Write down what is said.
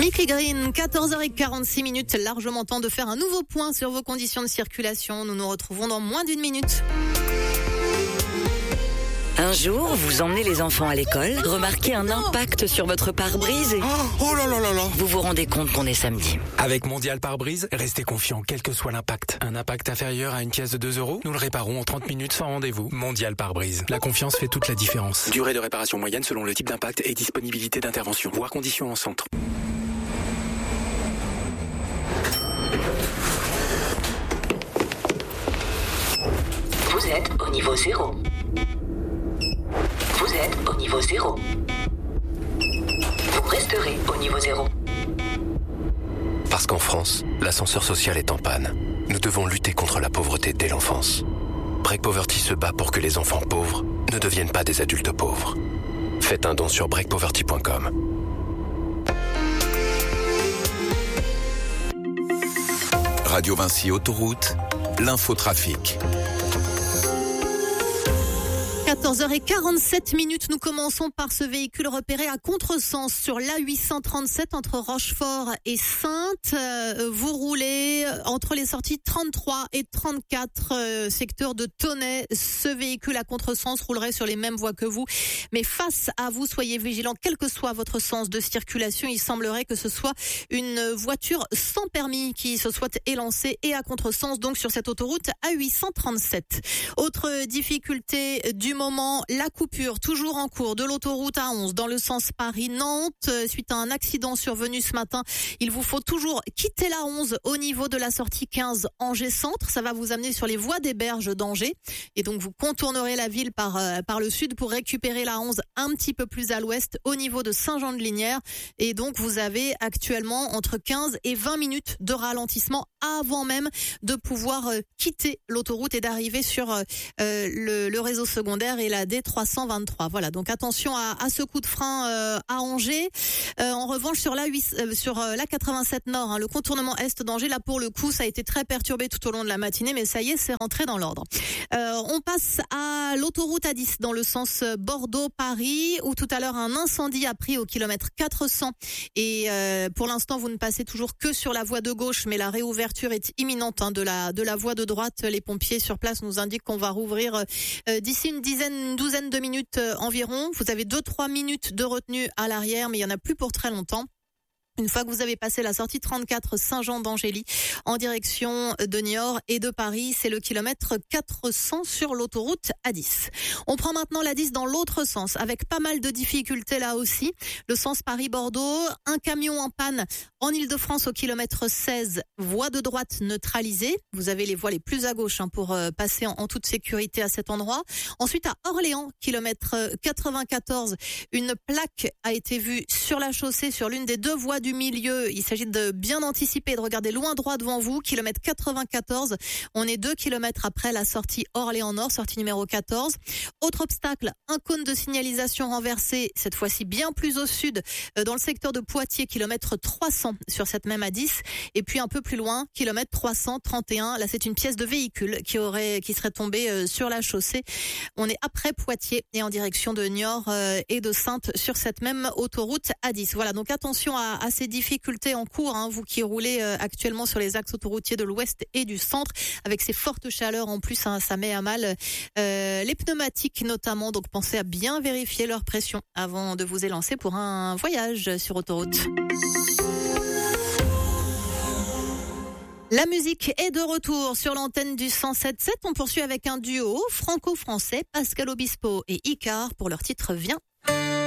Mickey Green, 14h46, largement temps de faire un nouveau point sur vos conditions de circulation. Nous nous retrouvons dans moins d'une minute. Un jour, vous emmenez les enfants à l'école, remarquez un impact sur votre pare-brise et... Oh là là là là. Vous vous rendez compte qu'on est samedi. Avec Mondial Pare-Brise, restez confiant quel que soit l'impact. Un impact inférieur à une pièce de 2 €, nous le réparons en 30 minutes sans rendez-vous. Mondial Pare-Brise. La confiance fait toute la différence. Durée de réparation moyenne selon le type d'impact et disponibilité d'intervention. Voir conditions en centre. Vous êtes au niveau 0. Vous êtes au niveau 0. Vous resterez au niveau 0. Parce qu'en France, l'ascenseur social est en panne. Nous devons lutter contre la pauvreté dès l'enfance. Break Poverty se bat pour que les enfants pauvres ne deviennent pas des adultes pauvres. Faites un don sur breakpoverty.com. Radio Vinci Autoroute, l'infotrafic. 14h47, nous commençons par ce véhicule repéré à contresens sur l'A837 entre Rochefort et Saintes. Vous roulez entre les sorties 33 et 34, secteur de Tonnet. Ce véhicule à contresens roulerait sur les mêmes voies que vous. Mais face à vous, soyez vigilants, quel que soit votre sens de circulation. Il semblerait que ce soit une voiture sans permis qui se soit élancée et à contresens, donc sur cette autoroute A837. Autre difficulté du moment, la coupure toujours en cours de l'autoroute A11 dans le sens Paris-Nantes suite à un accident survenu ce matin. Il vous faut toujours quitter la 11 au niveau de la sortie 15 Angers-Centre. Ça va vous amener sur les voies des berges d'Angers et donc vous contournerez la ville par le sud pour récupérer la 11 un petit peu plus à l'ouest au niveau de Saint-Jean-de-Lignières et donc vous avez actuellement entre 15 et 20 minutes de ralentissement avant même de pouvoir quitter l'autoroute et d'arriver sur le réseau secondaire et la D323. Voilà, donc attention à ce coup de frein à Angers. En revanche, sur la 87 Nord, le contournement est d'Angers, là pour le coup, ça a été très perturbé tout au long de la matinée, mais ça y est, c'est rentré dans l'ordre. On passe à l'autoroute A10 dans le sens Bordeaux-Paris, où tout à l'heure un incendie a pris au kilomètre 400 et pour l'instant vous ne passez toujours que sur la voie de gauche, mais la réouverture est imminente de la voie de droite. Les pompiers sur place nous indiquent qu'on va rouvrir d'ici une douzaine de minutes environ. Vous avez 2-3 minutes de retenue à l'arrière, mais il y en a plus pour très longtemps. Une fois que vous avez passé la sortie 34 Saint-Jean-d'Angély en direction de Niort et de Paris, c'est le kilomètre 400 sur l'autoroute A10. On prend maintenant la 10 dans l'autre sens avec pas mal de difficultés là aussi. Le sens Paris-Bordeaux, un camion en panne en Ile-de-France au kilomètre 16, voie de droite neutralisée. Vous avez les voies les plus à gauche pour passer en toute sécurité à cet endroit. Ensuite à Orléans, kilomètre 94, une plaque a été vue sur la chaussée sur l'une des deux voies du milieu. Il s'agit de bien anticiper et de regarder loin droit devant vous. Kilomètre 94. On est 2 kilomètres après la sortie Orléans-Nord, sortie numéro 14. Autre obstacle, un cône de signalisation renversé, cette fois-ci bien plus au sud, dans le secteur de Poitiers, kilomètre 300 sur cette même A10. Et puis un peu plus loin, kilomètre 331. Là, c'est une pièce de véhicule qui serait tombée sur la chaussée. On est après Poitiers et en direction de Niort et de Saintes sur cette même autoroute A10. Voilà, donc attention à ces difficultés en cours, vous qui roulez actuellement sur les axes autoroutiers de l'ouest et du centre, avec ces fortes chaleurs en plus, ça met à mal les pneumatiques notamment, donc pensez à bien vérifier leur pression avant de vous élancer pour un voyage sur autoroute. La musique est de retour sur l'antenne du 107.7. On poursuit avec un duo franco-français, Pascal Obispo et Icar pour leur titre Viens.